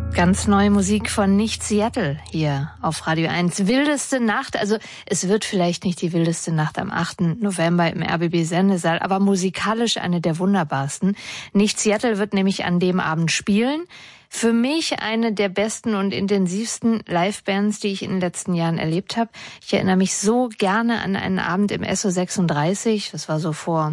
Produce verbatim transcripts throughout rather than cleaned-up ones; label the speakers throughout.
Speaker 1: Ganz neue Musik von Nicht Seattle hier auf Radio eins. Wildeste Nacht, also es wird vielleicht nicht die wildeste Nacht am achten November im R B B-Sendesaal, aber musikalisch eine der wunderbarsten. Nicht Seattle wird nämlich an dem Abend spielen. Für mich eine der besten und intensivsten Livebands, die ich in den letzten Jahren erlebt habe. Ich erinnere mich so gerne an einen Abend im S O sechsunddreißig, das war so vor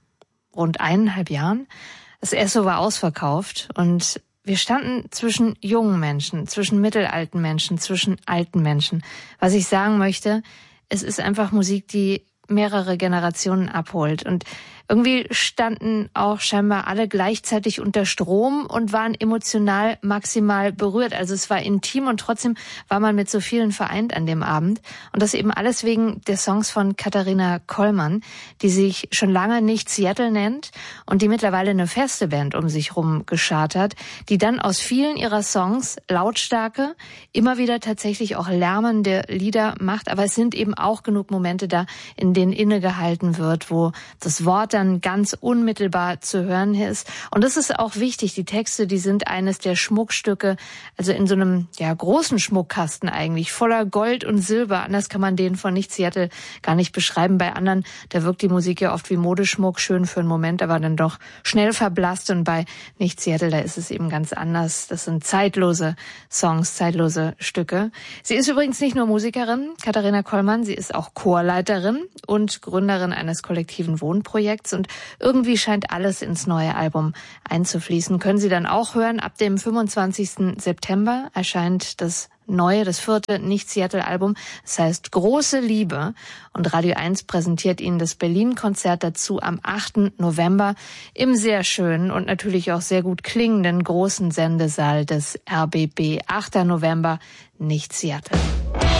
Speaker 1: rund eineinhalb Jahren. Das S O war ausverkauft und wir standen zwischen jungen Menschen, zwischen mittelalten Menschen, zwischen alten Menschen. Was ich sagen möchte, es ist einfach Musik, die mehrere Generationen abholt. Und irgendwie standen auch scheinbar alle gleichzeitig unter Strom und waren emotional maximal berührt. Also es war intim und trotzdem war man mit so vielen vereint an dem Abend. Und das eben alles wegen der Songs von Katharina Kollmann, die sich schon lange Nicht Seattle nennt und die mittlerweile eine feste Band um sich rum geschart hat, die dann aus vielen ihrer Songs lautstarke, immer wieder tatsächlich auch lärmende Lieder macht. Aber es sind eben auch genug Momente da, in denen innegehalten wird, wo das Wort dann ganz unmittelbar zu hören ist. Und das ist auch wichtig. Die Texte, die sind eines der Schmuckstücke, also in so einem ja großen Schmuckkasten eigentlich, voller Gold und Silber. Anders kann man den von Nicht Seattle gar nicht beschreiben. Bei anderen, da wirkt die Musik ja oft wie Modeschmuck, schön für einen Moment, aber dann doch schnell verblasst. Und bei Nicht Seattle, da ist es eben ganz anders. Das sind zeitlose Songs, zeitlose Stücke. Sie ist übrigens nicht nur Musikerin, Katharina Kollmann, sie ist auch Chorleiterin und Gründerin eines kollektiven Wohnprojekts. Und irgendwie scheint alles ins neue Album einzufließen. Können Sie dann auch hören. Ab dem fünfundzwanzigsten September erscheint das neue, das vierte Nicht-Seattle-Album. Das heißt Große Liebe. Und Radio eins präsentiert Ihnen das Berlin-Konzert dazu am achten November im sehr schönen und natürlich auch sehr gut klingenden großen Sendesaal des R B B. achter November, Nicht Seattle.